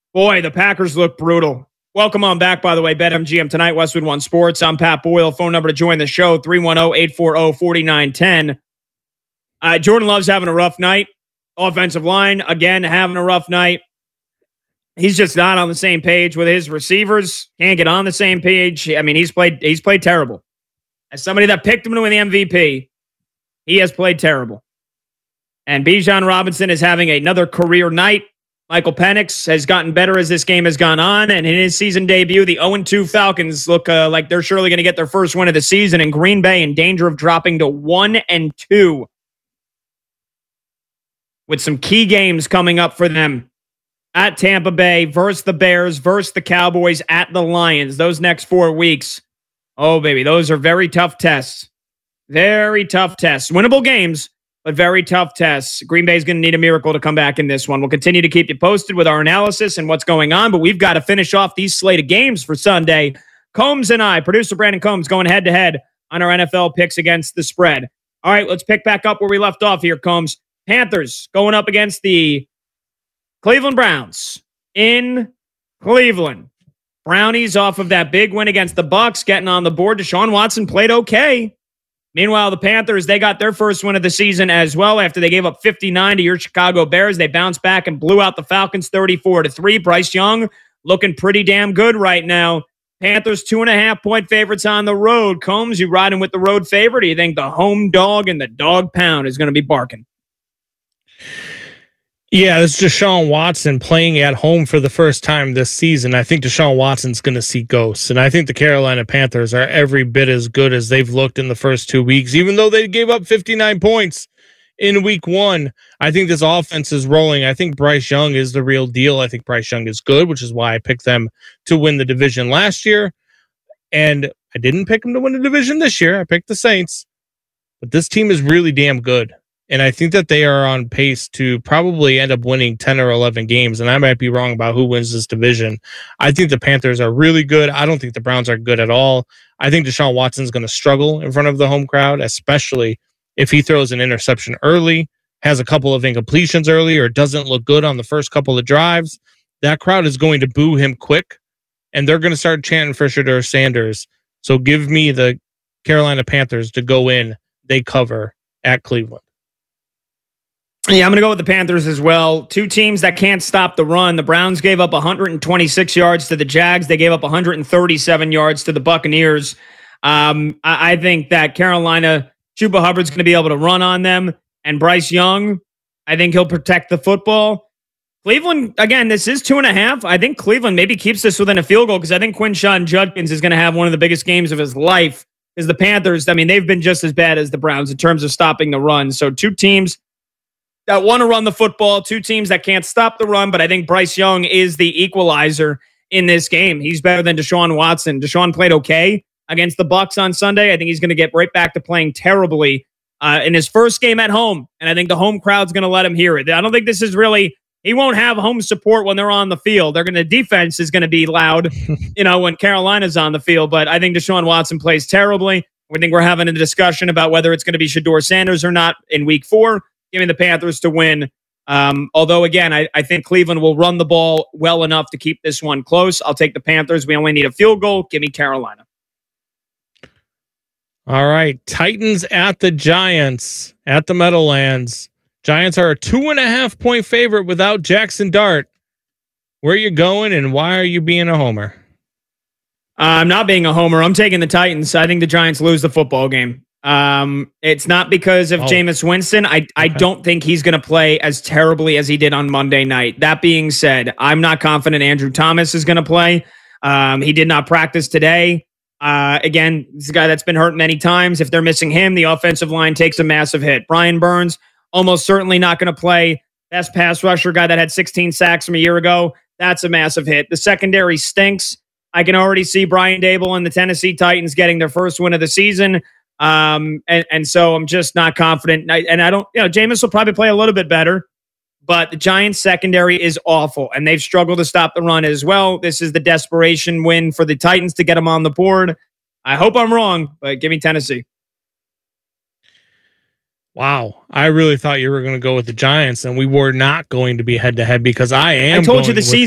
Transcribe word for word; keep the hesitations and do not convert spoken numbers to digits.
Boy, the Packers look brutal. Welcome on back, by the way. BetMGM tonight, Westwood One Sports. I'm Pat Boyle. Phone number to join the show, three one zero, eight four zero, four nine one zero. Uh, Jordan Love's having a rough night. Offensive line, again, having a rough night. He's just not on the same page with his receivers. Can't get on the same page. I mean, he's played he's played terrible. As somebody that picked him to win the M V P, he has played terrible. And Bijan Robinson is having another career night. Michael Penix has gotten better as this game has gone on. And in his season debut, the oh and two Falcons look uh, like they're surely going to get their first win of the season. And Green Bay in danger of dropping to one and two. With some key games coming up for them. At Tampa Bay, versus the Bears, versus the Cowboys, at the Lions. Those next four weeks. Oh, baby, those are very tough tests. Very tough tests. Winnable games, but very tough tests. Green Bay's going to need a miracle to come back in this one. We'll continue to keep you posted with our analysis and what's going on, but we've got to finish off these slate of games for Sunday. Combs and I, producer Brandon Combs, going head-to-head on our N F L picks against the spread. All right, let's pick back up where we left off here, Combs. Panthers going up against the Cleveland Browns in Cleveland. Brownies off of that big win against the Bucs, getting on the board. Deshaun Watson played okay. Meanwhile, the Panthers, they got their first win of the season as well after they gave up fifty-nine to your Chicago Bears. They bounced back and blew out the Falcons thirty-four to three. Bryce Young looking pretty damn good right now. Panthers two and a half point favorites on the road. Combs, you riding with the road favorite? Or do you think the home dog and the dog pound is going to be barking? Yeah, this is Deshaun Watson playing at home for the first time this season. I think Deshaun Watson's going to see ghosts, and I think the Carolina Panthers are every bit as good as they've looked in the first two weeks, even though they gave up fifty-nine points in week one. I think this offense is rolling. I think Bryce Young is the real deal. I think Bryce Young is good, which is why I picked them to win the division last year, and I didn't pick them to win the division this year. I picked the Saints, but this team is really damn good. And I think that they are on pace to probably end up winning ten or eleven games. And I might be wrong about who wins this division. I think the Panthers are really good. I don't think the Browns are good at all. I think Deshaun Watson's going to struggle in front of the home crowd, especially if he throws an interception early, has a couple of incompletions early, or doesn't look good on the first couple of drives. That crowd is going to boo him quick, and they're going to start chanting for Shedeur Sanders. So give me the Carolina Panthers to go in. They cover at Cleveland. Yeah, I'm going to go with the Panthers as well. Two teams that can't stop the run. The Browns gave up one hundred twenty-six yards to the Jags. They gave up one hundred thirty-seven yards to the Buccaneers. Um, I, I think that Carolina, Chuba Hubbard's going to be able to run on them. And Bryce Young, I think he'll protect the football. Cleveland, again, this is two and a half. I think Cleveland maybe keeps this within a field goal because I think Quinshon Judkins is going to have one of the biggest games of his life. Because the Panthers, I mean, they've been just as bad as the Browns in terms of stopping the run. So two teams that want to run the football, two teams that can't stop the run, but I think Bryce Young is the equalizer in this game. He's better than Deshaun Watson. Deshaun played okay against the Bucs on Sunday. I think he's going to get right back to playing terribly uh, in his first game at home, and I think the home crowd's going to let him hear it. I don't think this is really, he won't have home support when they're on the field. They're going to, defense is going to be loud, you know, when Carolina's on the field, but I think Deshaun Watson plays terribly. We think we're having a discussion about whether it's going to be Shedeur Sanders or not in week four. Give me the Panthers to win. Um, although, again, I, I think Cleveland will run the ball well enough to keep this one close. I'll take the Panthers. We only need a field goal. Give me Carolina. All right. Titans at the Giants at the Meadowlands. Giants are a two and a half point favorite without Jackson Dart. Where are you going and why are you being a homer? Uh, I'm not being a homer. I'm taking the Titans. I think the Giants lose the football game. Um, it's not because of oh. Jameis Winston. I, I okay. don't think he's going to play as terribly as he did on Monday night. That being said, I'm not confident Andrew Thomas is going to play. Um, he did not practice today. Uh, again, this is a guy that's been hurt many times. If they're missing him, the offensive line takes a massive hit. Brian Burns, almost certainly not going to play. Best pass rusher, guy that had sixteen sacks from a year ago. That's a massive hit. The secondary stinks. I can already see Brian Dable and the Tennessee Titans getting their first win of the season. Um, and, and so I'm just not confident. And I, and I don't, you know, Jameis will probably play a little bit better, but the Giants secondary is awful and they've struggled to stop the run as well. This is the desperation win for the Titans to get them on the board. I hope I'm wrong, but give me Tennessee. Wow. I really thought you were going to go with the Giants and we were not going to be head to head because I am. I told you the season